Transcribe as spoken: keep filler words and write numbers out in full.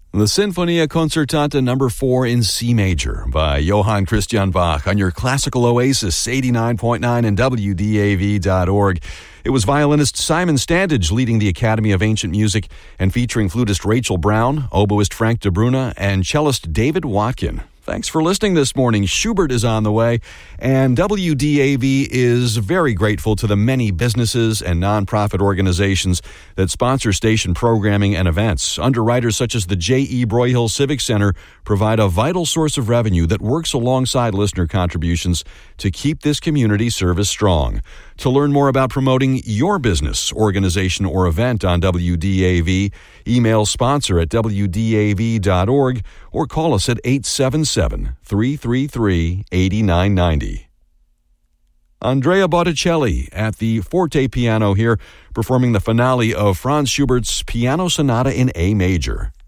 The Sinfonia Concertanta number four in C major by Johann Christian Bach on your classical oasis, eighty-nine point nine and W D A V dot org. It was violinist Simon Standage leading the Academy of Ancient Music and featuring flutist Rachel Brown, oboist Frank DeBruna, and cellist David Watkin. Thanks for listening this morning. Schubert is on the way, and W D A V is very grateful to the many businesses and nonprofit organizations that sponsor station programming and events. Underwriters such as the J E. Broyhill Civic Center provide a vital source of revenue that works alongside listener contributions to keep this community service strong. To learn more about promoting your business, organization, or event on W D A V, email sponsor at W D A V dot org or call us at eight seven seven, three three three, eight nine nine zero. Andrea Botticelli at the forte piano here, performing the finale of Franz Schubert's Piano Sonata in A major.